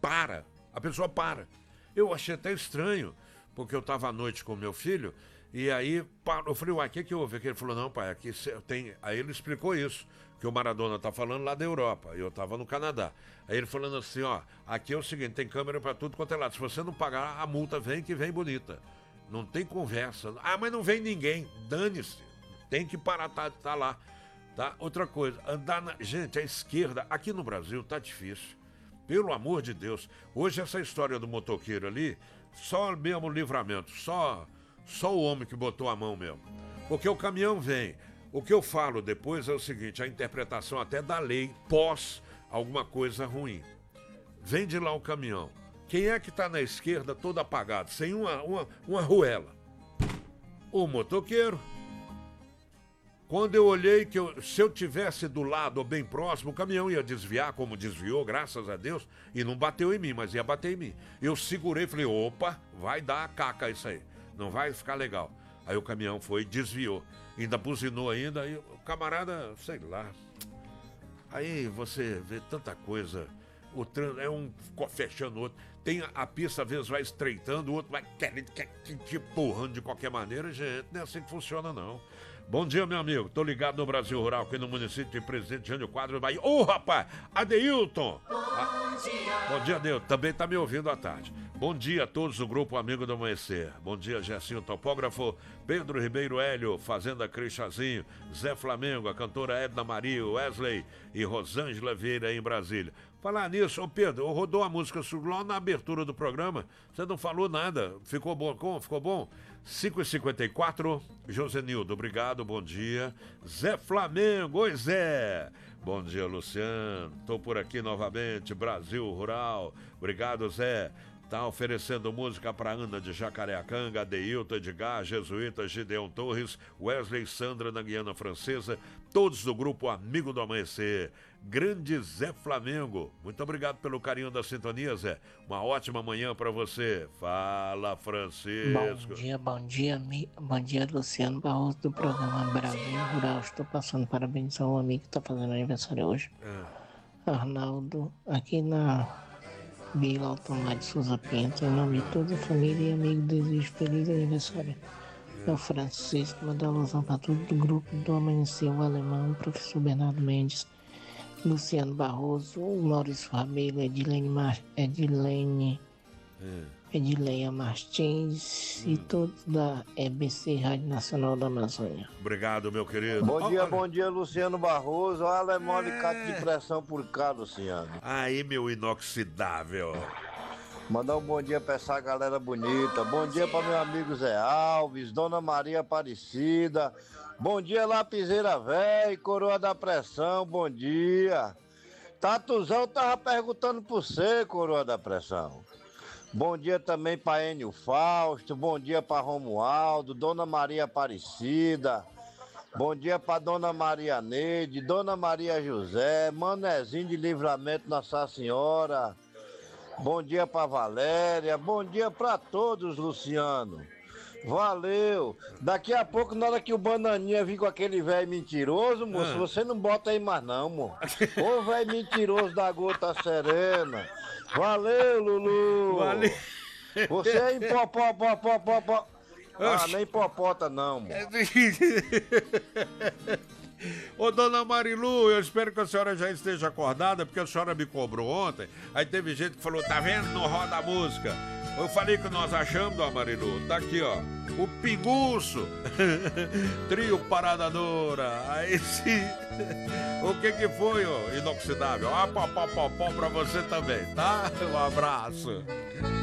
para. A pessoa para. Eu achei até estranho, porque eu estava à noite com meu filho, e aí eu falei, uai, o que houve? Ele falou, não, pai, aqui tem... Aí ele explicou isso, que o Maradona tá falando lá da Europa, e eu estava no Canadá. Aí ele falando assim, ó, aqui é o seguinte, tem câmera para tudo quanto é lado. Se você não pagar, a multa vem que vem bonita. Não tem conversa. Ah, mas não vem ninguém. Dane-se. Tem que parar, tá lá. Tá? Outra coisa, gente, a esquerda, aqui no Brasil tá difícil. Pelo amor de Deus. Hoje essa história do motoqueiro ali, só mesmo o Livramento, só o homem que botou a mão mesmo. Porque o caminhão vem. O que eu falo depois é o seguinte, a interpretação até da lei pós alguma coisa ruim. Vem de lá o caminhão. Quem é que tá na esquerda todo apagado, sem uma ruela? O motoqueiro. Quando eu olhei que se eu tivesse do lado ou bem próximo, o caminhão ia desviar, como desviou, graças a Deus, e não bateu em mim, mas ia bater em mim. Eu segurei e falei, opa, vai dar a caca isso aí, não vai ficar legal. Aí o caminhão foi e desviou, ainda buzinou ainda, aí o camarada, sei lá. Aí você vê tanta coisa, o trânsito é um fechando o outro, tem a pista às vezes vai estreitando, o outro vai te empurrando de qualquer maneira, gente, não é assim que funciona não. Bom dia, meu amigo. Tô ligado no Brasil Rural, aqui no município de Presidente Jânio Quadros, Bahia. Ô, rapaz! Adeilton! Bom dia, Adeilton. Também tá me ouvindo à tarde. Bom dia a todos do Grupo Amigo do Amanhecer. Bom dia, Gersinho Topógrafo, Pedro Ribeiro Hélio, Fazenda Crixazinho, Zé Flamengo, a cantora Edna Maria, Wesley e Rosângela Vieira aí em Brasília. Falar nisso, ô Pedro, rodou a música lá na abertura do programa, você não falou nada, ficou bom? Como? Ficou bom? 5h54, Josenildo, obrigado, bom dia. Zé Flamengo, oi Zé. Bom dia, Luciano, tô por aqui novamente, Brasil Rural, obrigado Zé. Tá oferecendo música para Ana de Jacareacanga, Adeilton, Edgar, Jesuíta, Gideon Torres, Wesley, Sandra na Guiana Francesa, todos do Grupo Amigo do Amanhecer. Grande Zé Flamengo, muito obrigado pelo carinho da sintonia, Zé. Uma ótima manhã para você. Fala, Francisco. Bom dia, Luciano Barroso do programa Brasil Rural. Estou passando parabéns ao amigo que está fazendo aniversário hoje. Arnaldo, aqui na Vila Altomar de Souza Pinto, em nome de toda a família e amigo, desejo feliz aniversário. É o Francisco, mandar alusão para todo o grupo do Amanhecer, o Alemão, o professor Bernardo Mendes, Luciano Barroso, o Maurício Rabelo, Edileia Martins e todos da EBC Rádio Nacional da Amazônia. Obrigado, meu querido. Bom dia, Luciano Barroso. Olha, alemão de cato de pressão por cá, Luciano. Aí, meu inoxidável. Mandar um bom dia pra essa galera bonita. Bom dia pra meu amigo Zé Alves, Dona Maria Aparecida. Bom dia, Lapiseira Véia, Coroa da Pressão, bom dia. Tatuzão tava perguntando por você, Coroa da Pressão. Bom dia também pra Enio Fausto, bom dia pra Romualdo, Dona Maria Aparecida. Bom dia pra Dona Maria Neide, Dona Maria José, Manezinho de Livramento Nossa Senhora. Bom dia pra Valéria, bom dia pra todos, Luciano. Valeu. Daqui a pouco, na hora que o Bananinha vir com aquele velho mentiroso, moço, você não bota aí mais não, moço. Ô velho mentiroso da gota serena. Valeu, Lulu. Valeu. Você é impopó. Ah, nem popota não, moço. Ô, dona Marilu, eu espero que a senhora já esteja acordada, porque a senhora me cobrou ontem. Aí teve gente que falou, tá vendo? Não roda a música. Eu falei que nós achamos, dona Marilu. Tá aqui, ó. O Pinguço. Trio Paradadora. Aí sim. O que foi, ó? Inoxidável. Ah, pó pra você também, tá? Um abraço.